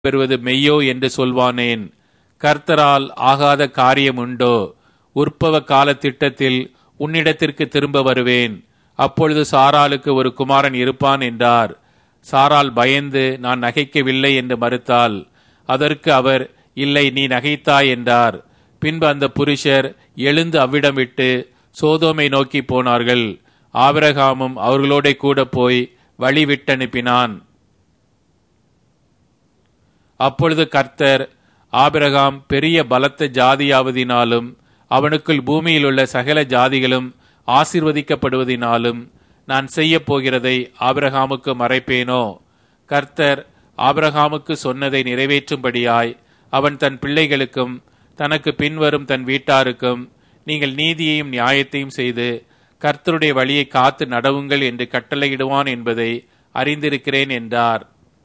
பெறுவது மெய்யோ என்று சொல்வானேன். கர்த்தரால் ஆகாத காரியம் உண்டோ? உற்பவ கால திட்டத்தில் உன்னிடத்திற்கு திரும்ப வருவேன். அப்பொழுது சாராளுக்கு ஒரு குமாரன் இருப்பான் என்றார். சாராள் பயந்து, நான் நகைக்கவில்லை என்று மறுத்தாள். அதற்கு அவர், இல்லை, நீ நகைத்தாய் என்றார். பின்பு அந்த புருஷர் எழுந்து அவ்விடம் விட்டு சோதோமை நோக்கி போனார்கள். ஆபிரகாமும் அவர்களோட கூட போய் வழி விட்டனுப்பினான். அப்பொழுது கர்த்தர், ஆபிரகாம் பெரிய பலத்த ஜாதியாவதினாலும் அவனுக்குள் பூமியில் உள்ள சகல ஜாதிகளும் ஆசீர்வதிக்கப்படுவதினாலும் நான் செய்ய போகிறதை ஆபிரகாமுக்கு மறைப்பேனோ? கர்த்தர் ஆபிரகாமுக்கு சொன்னதை நிறைவேற்றும்படியாய் அவன் தன் பிள்ளைகளுக்கும் தனக்கு பின்வரும் தன் வீட்டாருக்கும், நீங்கள் நீதியையும் நியாயத்தையும் செய்து கர்த்தருடைய வழியை காத்து நடவுங்கள் என்று கட்டளையிடுவான் என்பதை அறிந்திருக்கிறேன் என்றார்.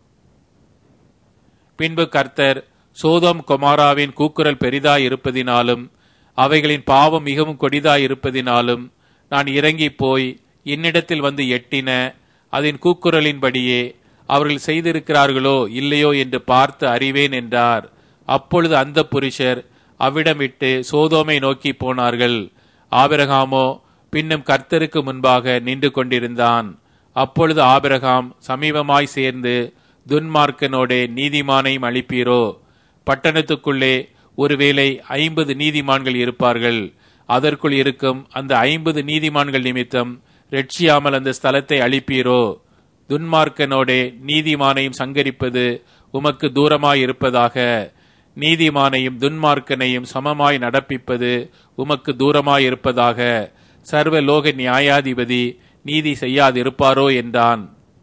பின்பு கர்த்தர், சோதோம் கொமாராவின் கூக்குரல் பெரிதாய் இருப்பதினாலும் அவைகளின் பாவம் மிகவும் கொடிதாய் இருப்பதினாலும் நான் இறங்கி போய் என்னிடத்தில் வந்து எட்டின அதன் கூக்குரலின்படியே அவர்கள் செய்திருக்கிறார்களோ இல்லையோ என்று பார்த்து அறிவேன் என்றார். அப்பொழுது அந்த புருஷர் அவ்விடம் விட்டு சோதோமை நோக்கி போனார்கள். ஆபிரகாமோ பின்னும் கர்த்தருக்கு முன்பாக நின்று கொண்டிருந்தான். அப்பொழுது ஆபிரகாம் சமீபமாய் சேர்ந்து, துன்மார்க்கனோடே நீதிமானையும் அழிப்பீரோ? பட்டணத்துக்குள்ளே ஒருவேளை 50 நீதிமான்கள் இருப்பார்கள். அதற்குள் இருக்கும் அந்த 50 நீதிமான்கள் நிமித்தம் ரட்சியாமல் அந்த ஸ்தலத்தை அழிப்பீரோ? துன்மார்க்கனோடே நீதிமானையும் சங்கரிப்பது உமக்கு தூரமாய் இருப்பதாக. நீதிமானையும் துன்மார்க்கனையும் சமமாய் நடப்பிப்பது உமக்கு தூரமாய் இருப்பதாக. சர்வ லோக நியாயாதிபதி நீதி செய்யாதிருப்பாரோ என்றான்.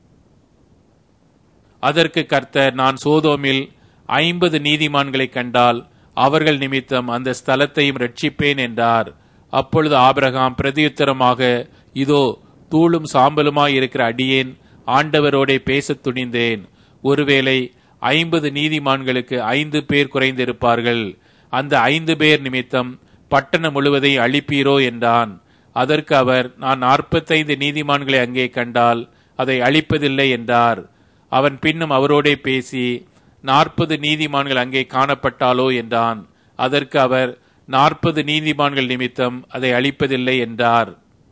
அதற்கு கர்த்தர், நான் சோதோமில் 50 நீதிமான்களை கண்டால் அவர்கள் நிமித்தம் அந்த ஸ்தலத்தையும் ரட்சிப்பேன் என்றார். அப்பொழுது ஆபிரகாம் பிரதியுத்தரமாக, இதோ தூளும் சாம்பலுமாய் இருக்கிற அடியேன் ஆண்டவரோடே பேசத் துணிந்தேன். ஒருவேளை 50 நீதிமான்களுக்கு 5 பேர் குறைந்திருப்பார்கள். அந்த 5 பேர் நிமித்தம் பட்டணம் முழுவதை அழிப்பீரோ என்றான். அதற்கு அவர், நான் 45 நீதிமான்களை அங்கே கண்டால் அதை அழிப்பதில்லை என்றார். அவன் பின்னும் அவரோடே பேசி, 40 நீதிமான்கள் அங்கே காணப்பட்டாலோ என்றான். அதற்கு அவர், 40 நீதிமான்கள் நிமித்தம் அதை அழிப்பதில்லை என்றார்.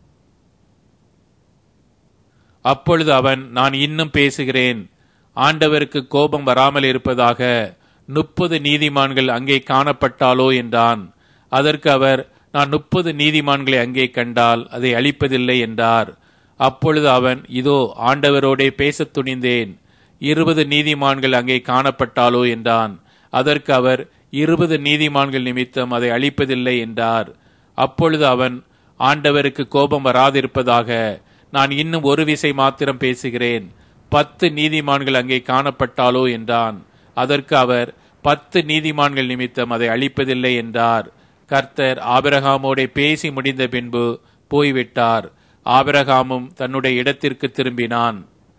அப்பொழுது அவன், நான் இன்னும் பேசுகிறேன், ஆண்டவருக்கு கோபம் வராமல் இருப்பதாக. 30 நீதிமான்கள் அங்கே காணப்பட்டாலோ என்றான். அதற்கு அவர், நான் 30 நீதிமான்களை அங்கே கண்டால் அதை அழிப்பதில்லை என்றார். அப்பொழுது அவன், இதோ ஆண்டவரோடே பேசத் துணிந்தேன், 20 நீதிமான்கள் அங்கே காணப்பட்டாலோ என்றான். அதற்கு அவர், 20 நீதிமான்கள் நிமித்தம் அதை அழிப்பதில்லை என்றார். அப்பொழுது அவன், ஆண்டவருக்கு கோபம் வராதிருப்பதாக, நான் இன்னும் ஒரு விசை மாத்திரம் பேசுகிறேன், 10 நீதிமான்கள் அங்கே காணப்பட்டாலோ என்றான். அதற்கு அவர், 10 நீதிமான்கள் நிமித்தம் அதை அழிப்பதில்லை என்றார். கர்த்தர் ஆபிரகாமோடே பேசி முடிந்த பின்பு போய்விட்டார். ஆபிரகாமும் தன்னுடைய இடத்திற்கு திரும்பினான்.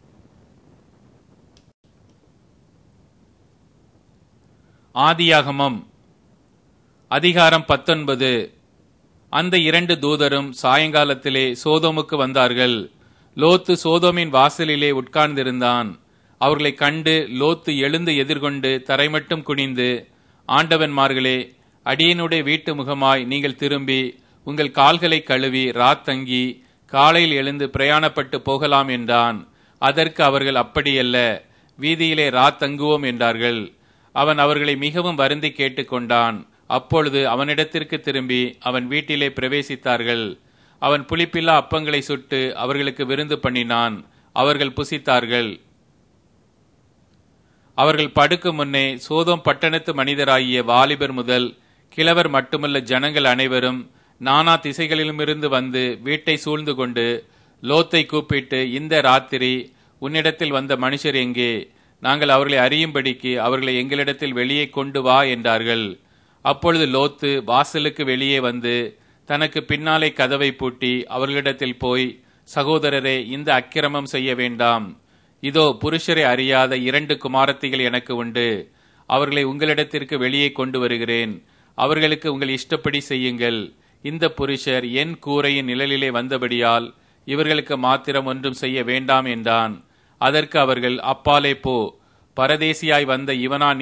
ஆதியாகமம் அதிகாரம் 19. அந்த 2 தூதரும் சாயங்காலத்திலே சோதோமுக்கு வந்தார்கள். லோத்து சோதோமின் வாசலிலே உட்கார்ந்திருந்தான். அவர்களை கண்டு லோத்து எழுந்து எதிர்கொண்டு தரைமட்டும் குனிந்து, ஆண்டவன்மார்களே, அடியனுடைய வீட்டு முகமாய் நீங்கள் திரும்பி உங்கள் கால்களை கழுவி ராத்தங்கி காலையில் எழுந்து பிரயாணப்பட்டு போகலாம் என்றான். அதற்கு அவர்கள், அப்படியல்ல, வீதியிலே ராத்தங்குவோம் என்றார்கள். அவன் அவர்களை மிகவும் வருந்தி கேட்டுக்கொண்டான். அப்பொழுது அவனிடத்திற்கு திரும்பி அவன் வீட்டிலே பிரவேசித்தார்கள். அவன் புளிப்பில்லா அப்பங்களை சுட்டு அவர்களுக்கு விருந்து பண்ணினான். அவர்கள் புசித்தார்கள். அவர்கள் படுக்கும் முன்னே சோதோம் பட்டணத்து மனிதராகிய வாலிபர் முதல் கிழவர் மட்டுமல்ல, ஜனங்கள் அனைவரும் நானா திசைகளிலுமிருந்து வந்து வீட்டை சூழ்ந்து கொண்டு லோத்தை கூப்பிட்டு, இந்த ராத்திரி உன்னிடத்தில் வந்த மனுஷர் எங்கே? நாங்கள் அவர்களை அறியும்படிக்கு அவர்களை எங்களிடத்தில் வெளியே கொண்டு வா என்றார்கள். அப்பொழுது லோத்து வாசலுக்கு வெளியே வந்து தனக்கு பின்னாலே கதவை பூட்டி அவர்களிடத்தில் போய், சகோதரரே, இந்த அக்கிரமம் செய்ய வேண்டாம். இதோ புருஷரை அறியாத 2 குமாரத்திகள் எனக்கு உண்டு. அவர்களை உங்களிடத்திற்கு வெளியே கொண்டு வருகிறேன். அவர்களுக்கு உங்கள் இஷ்டப்படி செய்யுங்கள். இந்த புருஷர் என் கூரையின் நிழலிலே வந்தபடியால் இவர்களுக்கு மாத்திரம் ஒன்றும் செய்ய வேண்டாம் என்றான். அதற்கு அவர்கள், அப்பாலே போ, பரதேசியாய் வந்த இவனா